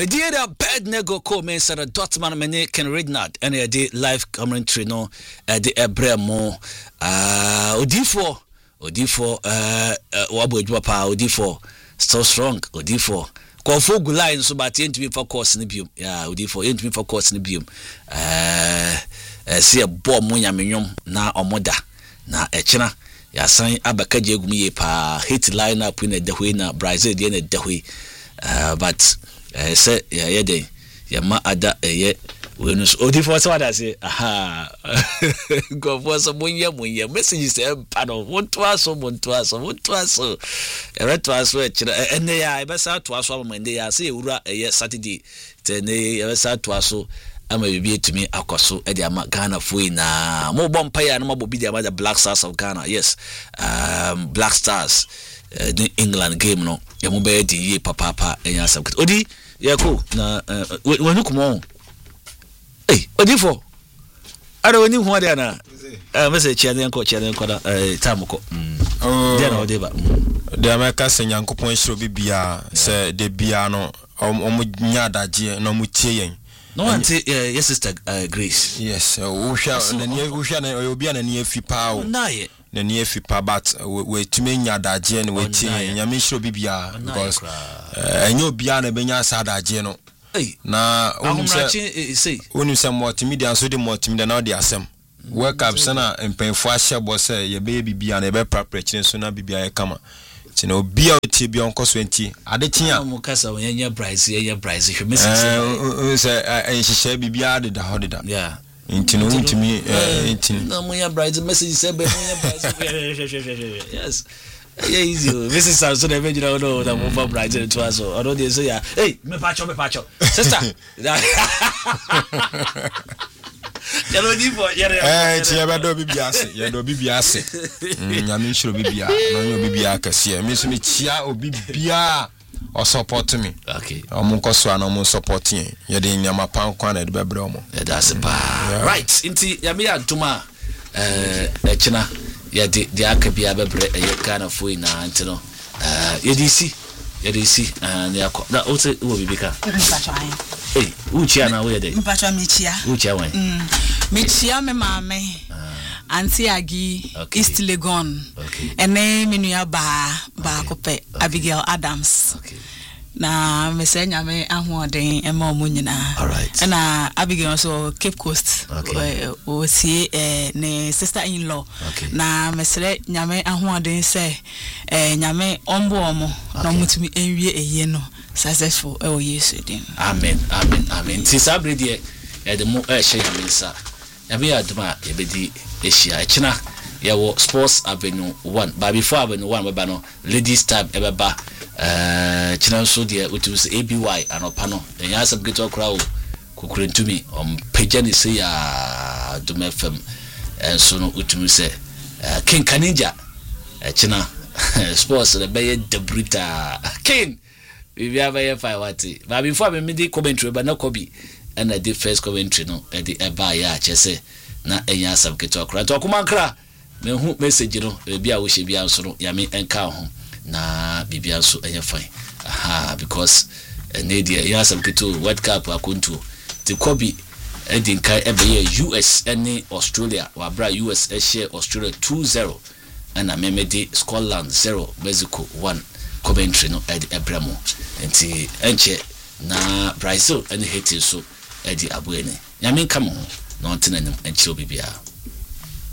Media bad nego ko men sada Dortmund mene Ken Rednard and the live commentary no the Ebremo Odifo wabo edwapa Odifo still strong Odifo Kofo Gulai so but ent me for course ni biom ya Odifo ent me for course ni biom see a bomb munyamenyom na omoda na echina ya san abakaje egumi pa hit lineup in the way na Brazil dey na the but say yeah dey ya ma ada we no Odifo so what I say aha go for some munya message say pano wonto aso ereto aso echira ene ya e be sa to aso amande ya say ewura Saturday tene ya be sa to aso ama bibi etumi akoso e de ama Ghana foi na mo bompa ya na mabobi de ama the Black Stars of Ghana. Yes, Black Stars the England game no ya mo be di ye papa enya sabkit odi ya ko na wonu kumo eh Odifo ara woni hu ade na message chia den ko da time ko dia na ode ba de America senyankopon hiro bibia se de bia no nya adaje no mu tie yen no anti yes sister Grace. Yes uhwa na obi na ne afi pa o na ye na ne afi pa but we tumi nya adaje no we tie nyame hiro bibia because enyo bia na benya sa adaje no na onim se multimedia so de multimedia na de asem work up sana empenfo ahye bo se ye be bibia na be prepare so na bibia ye kama tina obi a tie bi onko so enti ade tia mo kasa onye Brazil hwe message se ehye bibia de da hodida yeah enti no ntimi enti na mo ya Brazil message se be mo ya Brazil yes yeah easy this is so the venue no that move from Brazil to us so I don't say yeah hey me pacho sister Yalo Odifo tie be do bibia ase nyame hiro bibia no nyo bibia kase me so me chia obibia o support me okay omo nkoso ana omo support ye de nyama pan kwa na de bebre omo that's right inti ya me aduma echina ya de akabia bebre Ghana foi na antino yedisi and ya na o se wo bibika eh uchia na wo yede mpacho michia uchia wan michia me mame anti agi East Legon ene menua ba kope Abigail Adams na mesenya me ahoden ema omunyina na Abigail so Cape Coast o sie ne sister in law na mesre nyame ahoden se nyame ombo omo na mutumi enwie eye no successful e o Yesu din amen ti sabre de de mo ehye yaminsa yabe aduma yebedi ehia echina yawo Sports Avenue 1 but before Avenue 1 baba no ladies tab ebeba china so de utus ABY anopa no enya asem geto kra o kokurentumi pejani se ya Duma FM so no utum se King Kanija china sports the be de bruta King we have a fire wati but before me di commentary but na kobi and the first commentary no e di eba ya chese na enya asem geto kra to kuma kra me hu message no bia wo hye bia so no ya me enka ho na bibia so enye fine because nedia ya some kito World Cup akonto the kobi edinkai ebe US and Australia wa bra US share Australia 2-0 and amemedi Scotland 0 Mexico 1 Coventry no edi ebramo enti enche na Brazil and Haiti so edi abuene nyame kam ho na ontenanim enche obibia